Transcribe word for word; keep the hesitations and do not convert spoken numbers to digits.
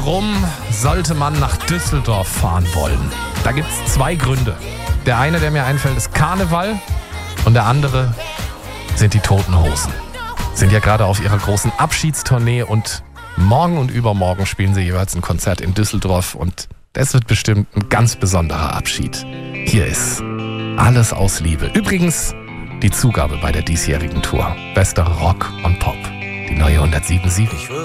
Warum sollte man nach Düsseldorf fahren wollen? Da gibt es zwei Gründe. Der eine, der mir einfällt, ist Karneval und der andere sind die Toten Hosen. Sind ja gerade auf ihrer großen Abschiedstournee und morgen und übermorgen spielen sie jeweils ein Konzert in Düsseldorf und das wird bestimmt ein ganz besonderer Abschied. Hier ist Alles aus Liebe. Übrigens die Zugabe bei der diesjährigen Tour. Bester Rock und Pop. Die neue hundertsieben Komma sieben.